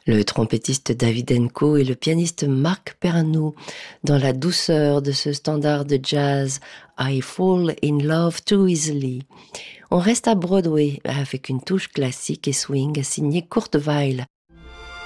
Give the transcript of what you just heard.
Le trompettiste David Enco et le pianiste Marc Pernou dans la douceur de ce standard de jazz I Fall in Love Too Easily. On reste à Broadway avec une touche classique et swing signée Kurt Weill